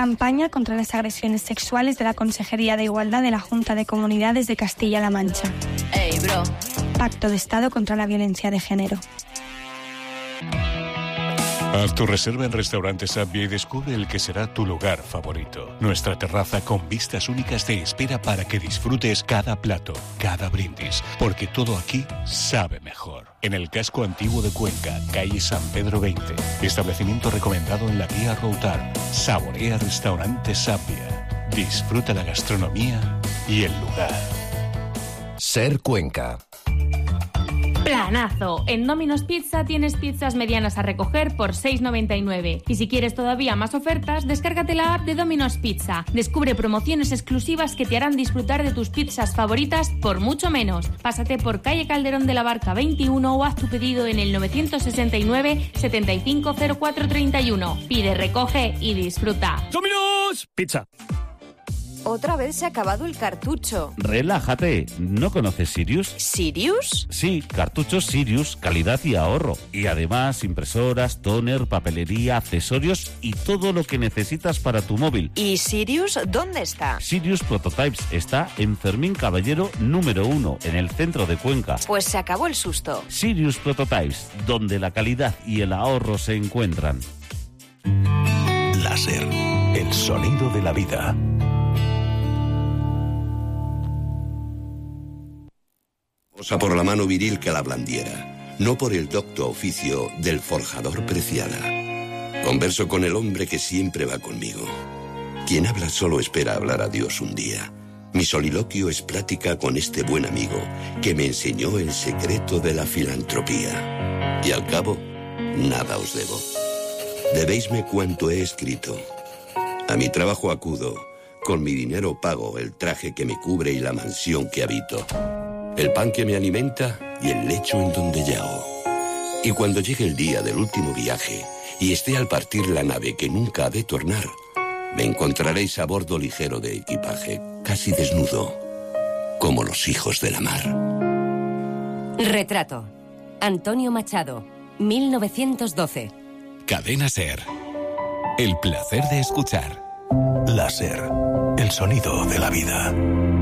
Campaña contra las agresiones sexuales de la Consejería de Igualdad de la Junta de Comunidades de Castilla-La Mancha. Ey, bro. Pacto de Estado contra la violencia de género. Haz tu reserva en Restaurante Sabia y descubre el que será tu lugar favorito. Nuestra terraza con vistas únicas te espera para que disfrutes cada plato, cada brindis, porque todo aquí sabe mejor. En el casco antiguo de Cuenca, calle San Pedro 20. Establecimiento recomendado en la guía Routar. Saborea Restaurante Sabia. Disfruta la gastronomía y el lugar. Ser Cuenca. Planazo. En Domino's Pizza tienes pizzas medianas a recoger por 6,99. Y si quieres todavía más ofertas, descárgate la app de Domino's Pizza. Descubre promociones exclusivas que te harán disfrutar de tus pizzas favoritas por mucho menos. Pásate por calle Calderón de la Barca 21 o haz tu pedido en el 969 75 04 31. Pide, recoge y disfruta. ¡Domino's Pizza! Otra vez se ha acabado el cartucho. Relájate, ¿no conoces Sirius? ¿Sirius? Sí, cartuchos Sirius, calidad y ahorro. Y además impresoras, tóner, papelería, accesorios y todo lo que necesitas para tu móvil. ¿Y Sirius dónde está? Sirius Prototypes está en Fermín Caballero número 1, en el centro de Cuenca. Pues se acabó el susto. Sirius Prototypes, donde la calidad y el ahorro se encuentran. Láser, el sonido de la vida. Osa por la mano viril que la blandiera, no por el docto oficio del forjador preciada. Converso con el hombre que siempre va conmigo. Quien habla solo espera hablar a Dios un día. Mi soliloquio es plática con este buen amigo que me enseñó el secreto de la filantropía. Y al cabo, nada os debo. Debéisme cuanto he escrito. A mi trabajo acudo, con mi dinero pago el traje que me cubre y la mansión que habito. El pan que me alimenta y el lecho en donde yago. Y cuando llegue el día del último viaje y esté al partir la nave que nunca ha de tornar, me encontraréis a bordo ligero de equipaje, casi desnudo, como los hijos de la mar. Retrato. Antonio Machado, 1912. Cadena Ser. El placer de escuchar. Láser, el sonido de la vida.